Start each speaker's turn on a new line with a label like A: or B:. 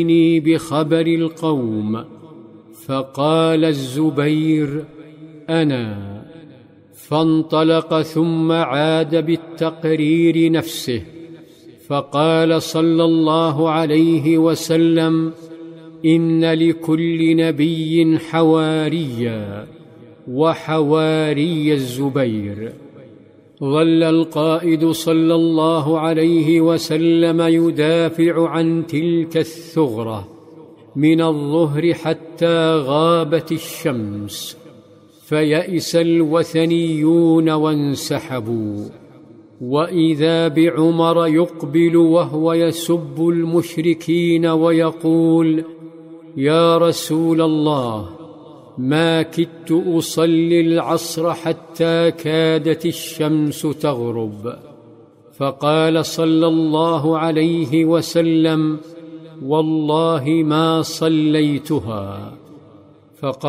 A: بخبر القوم. فقال الزبير: أنا. فانطلق ثم عاد بالتقرير نفسه، فقال صلى الله عليه وسلم: إن لكل نبي حواريا، وحواري الزبير. ظل القائد صلى الله عليه وسلم يدافع عن تلك الثغرة من الظهر حتى غابت الشمس، فيئس الوثنيون وانسحبوا. وإذا بعمر يقبل وهو يسب المشركين ويقول: يا رسول الله، ما كدت أصلي العصر حتى كادت الشمس تغرب. فقال صلى الله عليه وسلم: والله ما صليتها. فقال